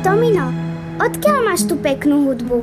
Tomino, odkiaľ máš tú peknú hudbu?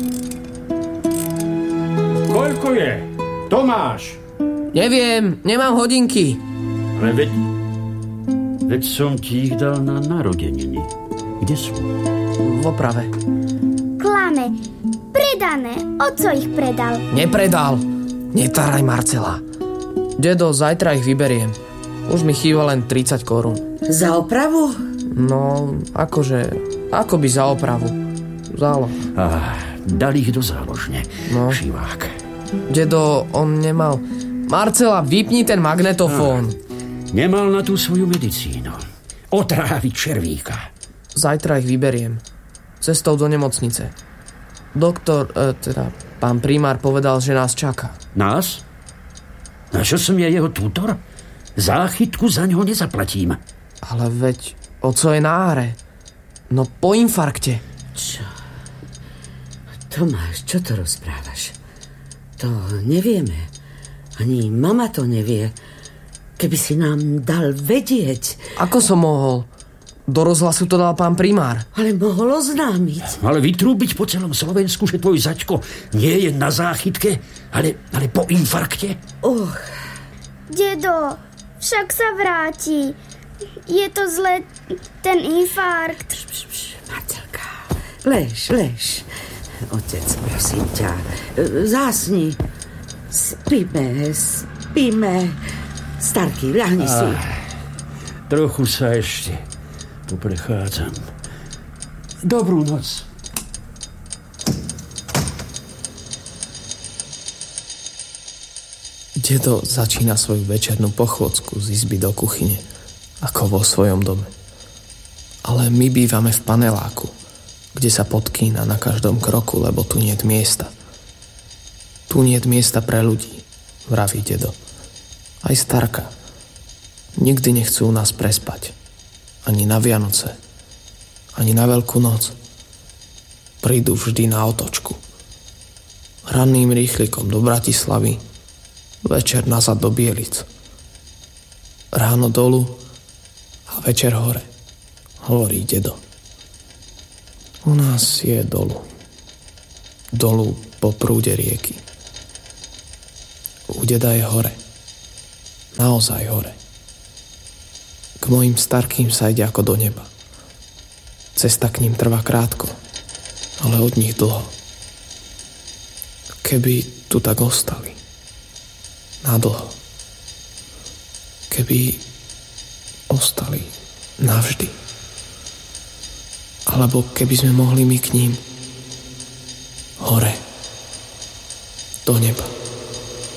Koľko je? Tomáš! Neviem, nemám hodinky. Ale veď som ti ich dal na narodeniny. Kde sú? V oprave. Klame. Predané. Oco ich predal. Nepredal. Netáraj Marcela. Dedo, zajtra ich vyberiem. Už mi chýba len 30 korún. Za opravu? No, akože, akoby za opravu. Záloh. Dali ich do záložne. No. Šivák. Dedo, on nemal... Marcela, vypni ten magnetofón. Nemal na tú svoju medicínu. Otráviť červíka. Zajtra ich vyberiem. Cestou do nemocnice. Doktor, pán primár povedal, že nás čaká. Nás? Na čo som ja jeho tutor? Záchytku za ňo nezaplatím. Ale veď, oco je na áre. No po infarkte. Čo? Tomáš, čo to rozprávaš? To nevieme. Ani mama to nevie. Keby si nám dal vedieť. Ako som mohol? Do rozhlasu to dal pán primár. Ale mohol oznámiť. Ale vytrúbiť po celom Slovensku, že tvoj zaťko nie je na záchytke, ale po infarkte? Dedo, však sa vráti. Je to zle, ten infarkt. Marcelka, lež. Otec, prosím ťa, zásni. Spíme. Starky, ľahni si. Trochu sa ešte poprechádzam. Dobrú noc. Dedo začína svoju večernú pochôdzku z izby do kuchyne, ako vo svojom dome. Ale my bývame v paneláku, kde sa podkýna na každom kroku, lebo tu niet miesta. Tu niet miesta pre ľudí, vraví dedo. Aj starka. Nikdy nechcú u nás prespať. Ani na Vianoce, ani na Veľkú noc. Prídu vždy na otočku. Ranným rýchlikom do Bratislavy, večer nazad do Bielic. Ráno dolu a večer hore, hovorí dedo. U nás je dolu. Dolu po prúde rieky. U deda je hore. Naozaj hore. K mojim starkým sa ide ako do neba. Cesta k ním trvá krátko, ale od nich dlho. Keby tu tak ostali. Nadlho. Keby ostali navždy. Alebo keby sme mohli my k ním hore. Do neba.